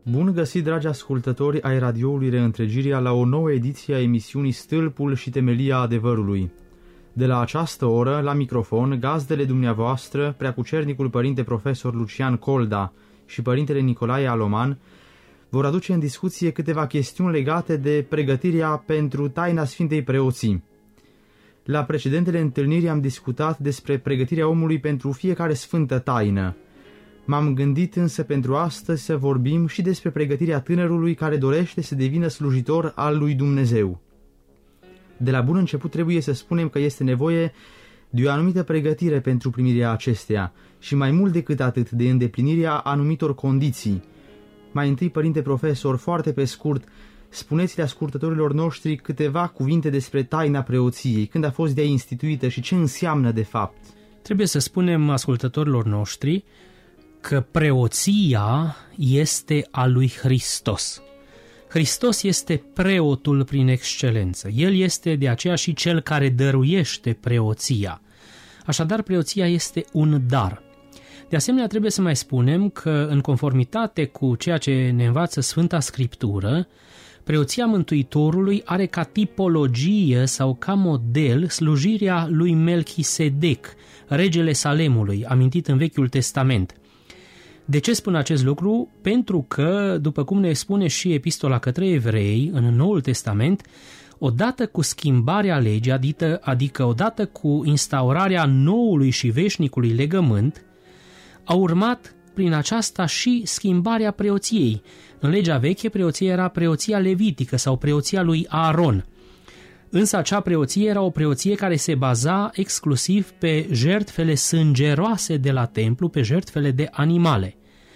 Bun găsit, dragi ascultători ai radioului Reîntregirea, la o nouă ediție a emisiunii Stâlpul și Temelia Adevărului. De la această oră, la microfon, gazdele dumneavoastră, preacucernicul părinte profesor Lucian Colda și părintele Nicolae Aloman, vor aduce în discuție câteva chestiuni legate de pregătirea pentru taina Sfintei Preoții. La precedentele întâlniri am discutat despre pregătirea omului pentru fiecare sfântă taină. M-am gândit însă pentru astăzi să vorbim și despre pregătirea tânărului care dorește să devină slujitor al lui Dumnezeu. De la bun început trebuie să spunem că este nevoie de o anumită pregătire pentru primirea acesteia și mai mult decât atât de îndeplinirea anumitor condiții. Mai întâi, părinte profesor, foarte pe scurt, spuneți-le ascultătorilor noștri câteva cuvinte despre taina preoției, când a fost de ea instituită și ce înseamnă de fapt. Trebuie să spunem ascultătorilor noștri că preoția este a lui Hristos. Hristos este preotul prin excelență. El este de aceea și cel care dăruiește preoția. Așadar, preoția este un dar. De asemenea, trebuie să mai spunem că, în conformitate cu ceea ce ne învață Sfânta Scriptură, preoția Mântuitorului are ca tipologie sau ca model slujirea lui Melchisedec, regele Salemului, amintit în Vechiul Testament. De ce spun acest lucru? Pentru că, după cum ne spune și Epistola către Evrei, în Noul Testament, odată cu schimbarea legii, adică odată cu instaurarea noului și veșnicului legământ, a urmat prin aceasta și schimbarea preoției. În legea veche, preoția era preoția levitică sau preoția lui Aaron. Însă acea preoție era o preoție care se baza exclusiv pe jertfele sângeroase de la templu, pe jertfele de animale.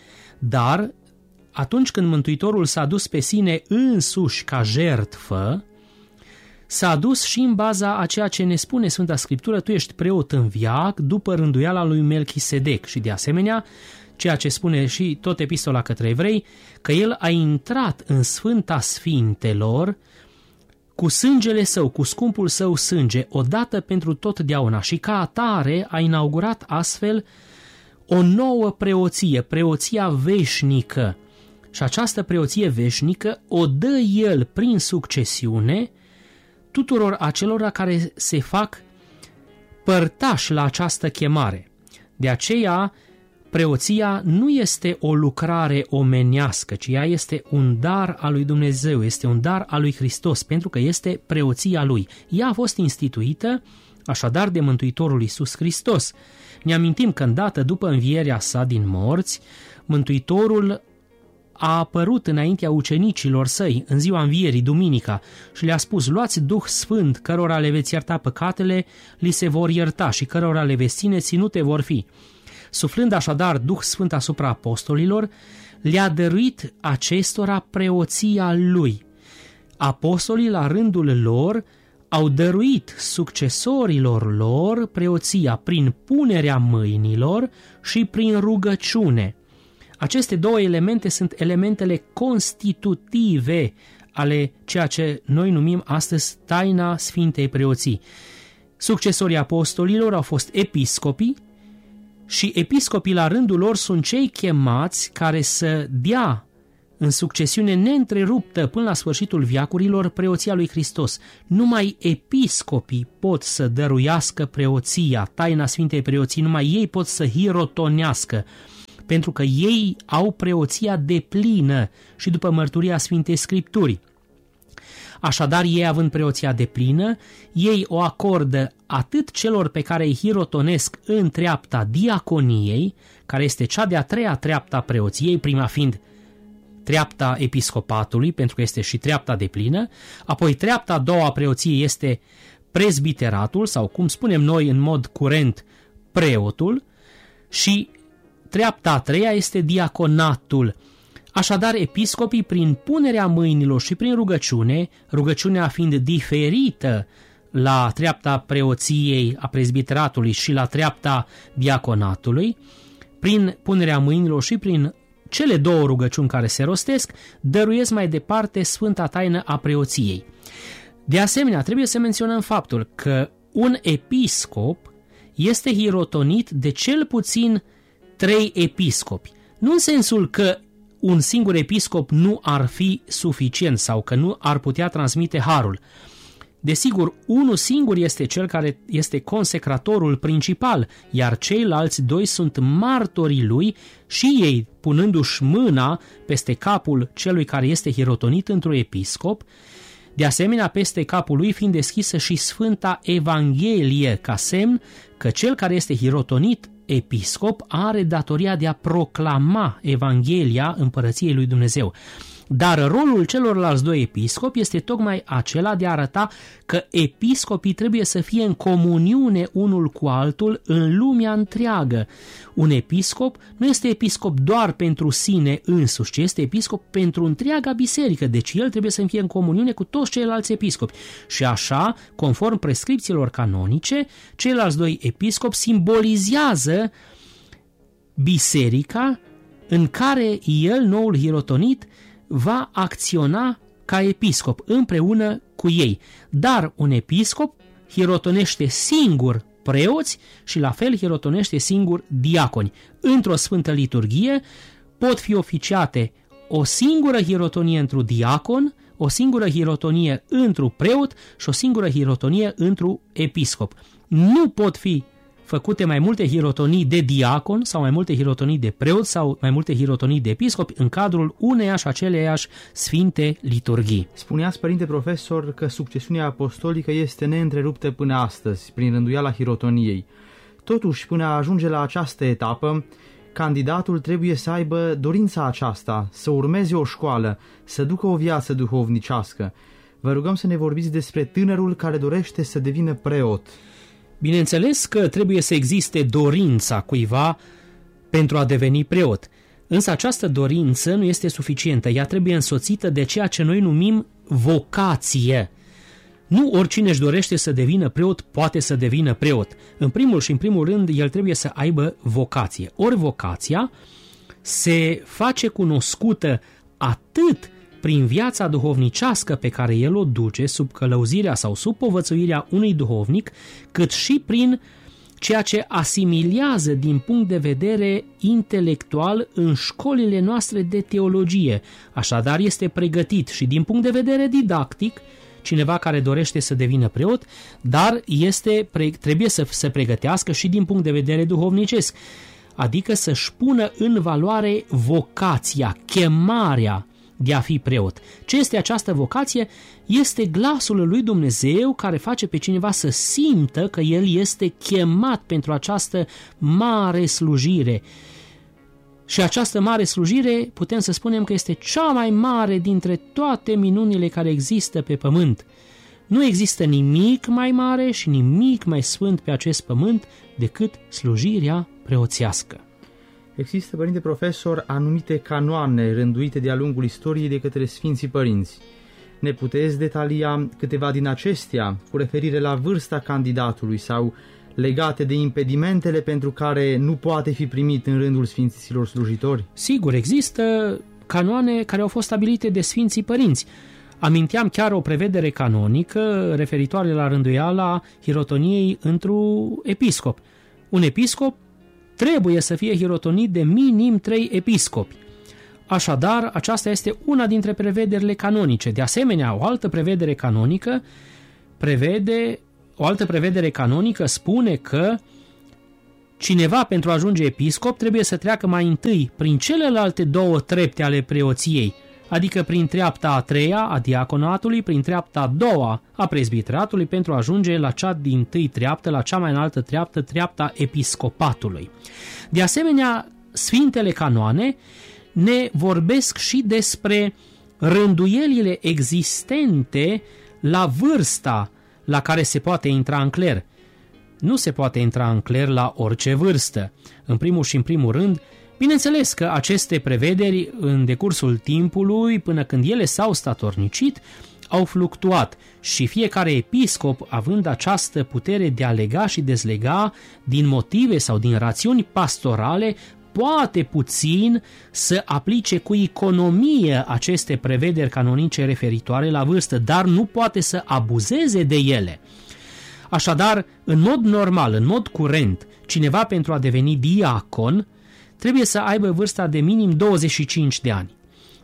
Dar atunci când Mântuitorul s-a dus pe sine însuși ca jertfă, s-a dus și în baza a ceea ce ne spune Sfânta Scriptură: tu ești preot în veac după rânduiala lui Melchisedec. Și de asemenea, ceea ce spune și tot Epistola către Evrei, că el a intrat în Sfânta Sfintelor cu sângele său, cu scumpul său sânge, odată pentru totdeauna, și ca atare a inaugurat astfel o nouă preoție, preoția veșnică. Și această preoție veșnică o dă el prin succesiune tuturor acelora care se fac părtași la această chemare. De aceea, preoția nu este o lucrare omenească, ci ea este un dar al lui Dumnezeu, este un dar al lui Hristos, pentru că este preoția lui. Ea a fost instituită așadar de Mântuitorul Iisus Hristos. Ne amintim că îndată după învierea sa din morți, Mântuitorul a apărut înaintea ucenicilor săi în ziua învierii, duminica, și le-a spus: luați Duh Sfânt, cărora le veți ierta păcatele, li se vor ierta, și cărora le veți ține, ținute vor fi. Suflând așadar Duh Sfânt asupra apostolilor, le-a dăruit acestora preoția lui. Apostolii, la rândul lor, au dăruit succesorilor lor preoția prin punerea mâinilor și prin rugăciune. Aceste două elemente sunt elementele constitutive ale ceea ce noi numim astăzi taina Sfintei Preoții. Succesorii apostolilor au fost episcopii și episcopii la rândul lor sunt cei chemați care să dea în succesiune neîntreruptă până la sfârșitul veacurilor preoția lui Hristos. Numai episcopii pot să dăruiască preoția, taina Sfintei Preoții, numai ei pot să hirotonească, pentru că ei au preoția deplină și după mărturia Sfintei Scripturii. Așadar, ei având preoția deplină, ei o acordă atât celor pe care îi hirotonesc în treapta diaconiei, care este cea de-a treia treaptă a preoției, prima fiind treapta episcopatului, pentru că este și treapta deplină, apoi treapta a doua a preoției este prezbiteratul, sau cum spunem noi în mod curent, preotul, și treapta a treia este diaconatul. Așadar, episcopii, prin punerea mâinilor și prin rugăciune, rugăciunea fiind diferită la treapta preoției a prezbiteratului și la treapta diaconatului, prin punerea mâinilor și prin cele două rugăciuni care se rostesc, dăruiesc mai departe sfânta taină a preoției. De asemenea, trebuie să menționăm faptul că un episcop este hirotonit de cel puțin 3 episcopi. Nu în sensul că un singur episcop nu ar fi suficient sau că nu ar putea transmite harul. Desigur, unul singur este cel care este consecratorul principal, iar ceilalți doi sunt martorii lui și ei, punându-și mâna peste capul celui care este hirotonit într-un episcop, de asemenea peste capul lui fiind deschisă și Sfânta Evanghelie, ca semn că cel care este hirotonit episcop are datoria de a proclama Evanghelia Împărăției lui Dumnezeu. Dar rolul celorlalți doi episcopi este tocmai acela de a arăta că episcopii trebuie să fie în comuniune unul cu altul în lumea întreagă. Un episcop nu este episcop doar pentru sine însuși, ci este episcop pentru întreaga biserică, deci el trebuie să fie în comuniune cu toți ceilalți episcopi. Și așa, conform prescripțiilor canonice, ceilalți doi episcopi simbolizează biserica în care el, noul hirotonit, va acționa ca episcop împreună cu ei. Dar un episcop hirotonește singur preoți și la fel hirotonește singur diaconi. Într-o sfântă liturghie pot fi oficiate o singură hirotonie într-un diacon, o singură hirotonie într-un preot și o singură hirotonie într-un episcop. Nu pot fi făcute mai multe hirotonii de diacon sau mai multe hirotonii de preot sau mai multe hirotonii de episcopi în cadrul uneia și aceleiași sfinte liturghii. Spuneați, părinte profesor, că succesiunea apostolică este neîntreruptă până astăzi, prin rânduiala hirotoniei. Totuși, până a ajunge la această etapă, candidatul trebuie să aibă dorința aceasta, să urmeze o școală, să ducă o viață duhovnicească. Vă rugăm să ne vorbiți despre tânărul care dorește să devină preot. Bineînțeles că trebuie să existe dorința cuiva pentru a deveni preot, însă această dorință nu este suficientă, ea trebuie însoțită de ceea ce noi numim vocație. Nu oricine își dorește să devină preot poate să devină preot. În primul și în primul rând, el trebuie să aibă vocație. Ori vocația se face cunoscută atât prin viața duhovnicească pe care el o duce sub călăuzirea sau sub povățuirea unui duhovnic, cât și prin ceea ce asimilează din punct de vedere intelectual în școlile noastre de teologie. Așadar este pregătit și din punct de vedere didactic, cineva care dorește să devină preot, dar trebuie să se pregătească și din punct de vedere duhovnicesc, adică să-și pună în valoare vocația, chemarea de a fi preot. Ce este această vocație? Este glasul lui Dumnezeu care face pe cineva să simtă că el este chemat pentru această mare slujire. Și această mare slujire putem să spunem că este cea mai mare dintre toate minunile care există pe pământ. Nu există nimic mai mare și nimic mai sfânt pe acest pământ decât slujirea preoțească. Există, părinte profesor, anumite canoane rânduite de-a lungul istoriei de către Sfinții Părinți. Ne puteți detalia câteva din acestea cu referire la vârsta candidatului sau legate de impedimentele pentru care nu poate fi primit în rândul Sfinților slujitori? Sigur, există canoane care au fost stabilite de Sfinții Părinți. Aminteam chiar o prevedere canonică referitoare la rânduiala hirotoniei într-un episcop. Un episcop trebuie să fie hirotonit de minim 3 episcopi. Așadar, aceasta este una dintre prevederile canonice. De asemenea, o altă prevedere canonică spune că cineva pentru a ajunge episcop trebuie să treacă mai întâi prin celelalte 2 trepte ale preoției, adică prin treapta a 3-a a diaconatului, prin treapta a 2-a a prezbiteratului, pentru a ajunge la cea din tâi treaptă, la cea mai înaltă treaptă, treapta episcopatului. De asemenea, Sfintele Canoane ne vorbesc și despre rânduielile existente la vârsta la care se poate intra în cler. Nu se poate intra în cler la orice vârstă. În primul și în primul rând, bineînțeles că aceste prevederi în decursul timpului, până când ele s-au statornicit, au fluctuat și fiecare episcop, având această putere de a lega și dezlega din motive sau din rațiuni pastorale, poate puțin să aplice cu economie aceste prevederi canonice referitoare la vârstă, dar nu poate să abuzeze de ele. Așadar, în mod normal, în mod curent, cineva pentru a deveni diacon trebuie să aibă vârsta de minim 25 de ani.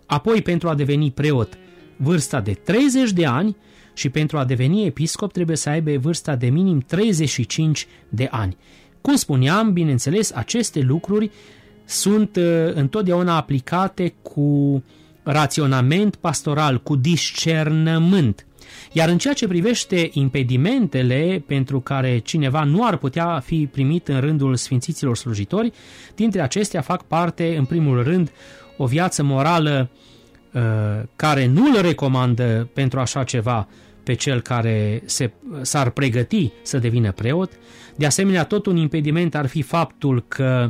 Apoi, pentru a deveni preot, vârsta de 30 de ani și pentru a deveni episcop trebuie să aibă vârsta de minim 35 de ani. Cum spuneam, bineînțeles, aceste lucruri sunt întotdeauna aplicate cu raționament pastoral, cu discernământ. Iar în ceea ce privește impedimentele pentru care cineva nu ar putea fi primit în rândul sfințiților slujitori, dintre acestea fac parte, în primul rând, o viață morală care nu îl recomandă pentru așa ceva pe cel care s-ar pregăti să devină preot. De asemenea, tot un impediment ar fi faptul că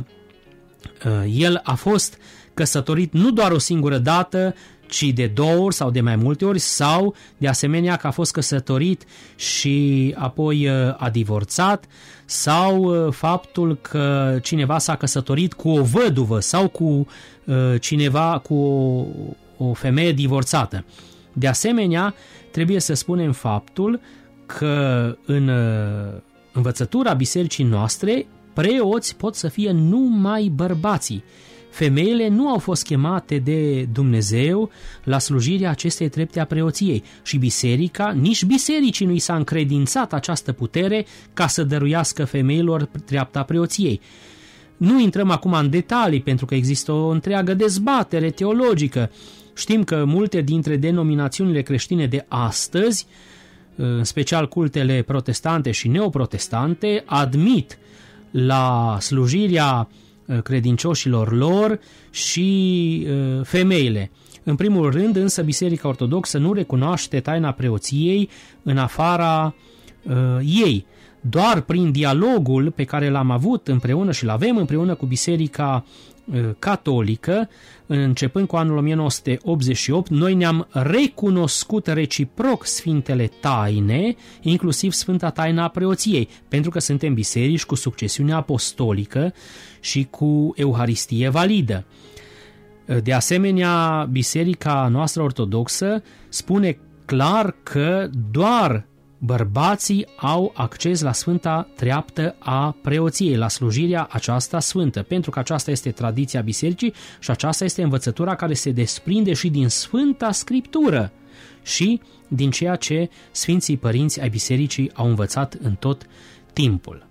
el a fost căsătorit nu doar o singură dată, ci de 2 ori sau de mai multe ori, sau de asemenea că a fost căsătorit și apoi a divorțat, sau faptul că cineva s-a căsătorit cu o văduvă sau cu cineva, cu o femeie divorțată. De asemenea, trebuie să spunem faptul că în învățătura bisericii noastre, preoți pot să fie numai bărbații. Femeile nu au fost chemate de Dumnezeu la slujirea acestei trepte a preoției și biserica, nici bisericii nu i s-a încredințat această putere ca să dăruiască femeilor treapta preoției. Nu intrăm acum în detalii pentru că există o întreagă dezbatere teologică. Știm că multe dintre denominațiunile creștine de astăzi, în special cultele protestante și neoprotestante, admit la slujirea credincioșilor lor și femeile. În primul rând, însă, Biserica Ortodoxă nu recunoaște taina preoției în afara ei. Doar prin dialogul pe care l-am avut împreună și l-avem împreună cu Biserica Catolică, începând cu anul 1988, noi ne-am recunoscut reciproc Sfintele Taine, inclusiv Sfânta Taina a Preoției, pentru că suntem biserici cu succesiune apostolică și cu Euharistie validă. De asemenea, Biserica noastră ortodoxă spune clar că doar bărbații au acces la Sfânta Treaptă a Preoției, la slujirea aceasta sfântă, pentru că aceasta este tradiția bisericii și aceasta este învățătura care se desprinde și din Sfânta Scriptură și din ceea ce Sfinții Părinți ai bisericii au învățat în tot timpul.